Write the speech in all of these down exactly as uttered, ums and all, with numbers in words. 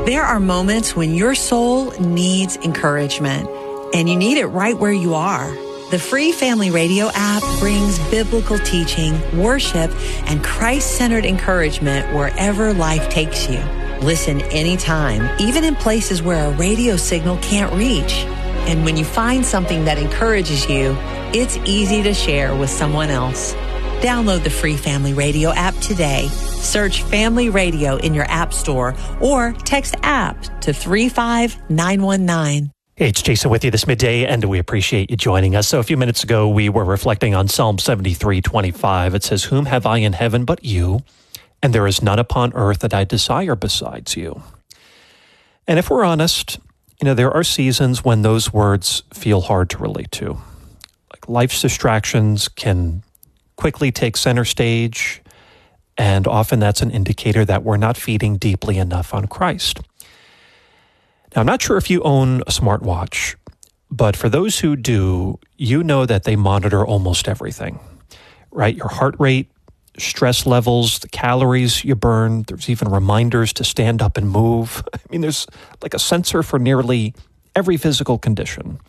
There are moments when your soul needs encouragement, and you need it right where you are. The free Family Radio app brings biblical teaching, worship, and Christ-centered encouragement wherever life takes you. Listen anytime, even in places where a radio signal can't reach. And when you find something that encourages you, it's easy to share with someone else. Download the free Family Radio app today. Search Family Radio in your app store or text app to three five nine one nine. Hey, it's Jason with you this midday, and we appreciate you joining us. So a few minutes ago, we were reflecting on Psalm seventy-three twenty-five. It says, "Whom have I in heaven but you? And there is none upon earth that I desire besides you." And if we're honest, you know, there are seasons when those words feel hard to relate to. Like life's distractions can quickly take center stage, and often that's an indicator that we're not feeding deeply enough on Christ. Now, I'm not sure if you own a smartwatch, but for those who do, you know that they monitor almost everything, right? Your heart rate, stress levels, the calories you burn. There's even reminders to stand up and move. I mean, there's like a sensor for nearly every physical condition.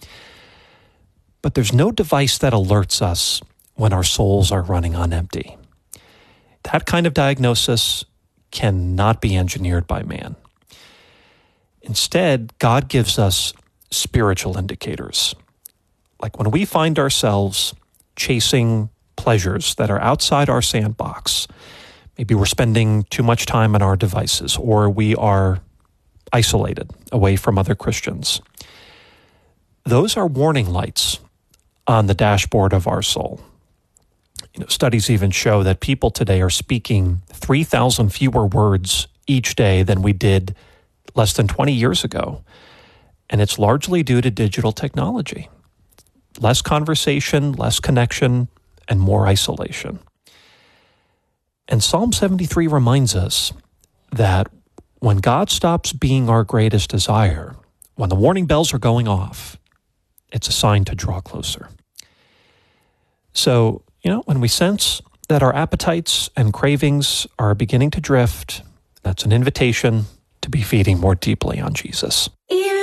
But there's no device that alerts us when our souls are running on empty. That kind of diagnosis cannot be engineered by man. Instead, God gives us spiritual indicators. Like when we find ourselves chasing pleasures that are outside our sandbox, maybe we're spending too much time on our devices, or we are isolated away from other Christians. Those are warning lights on the dashboard of our soul. You know, studies even show that people today are speaking three thousand fewer words each day than we did less than twenty years ago. And it's largely due to digital technology. Less conversation, less connection, and more isolation. And Psalm seventy-three reminds us that when God stops being our greatest desire, when the warning bells are going off, it's a sign to draw closer. So, you know, when we sense that our appetites and cravings are beginning to drift, that's an invitation to be feeding more deeply on Jesus. Even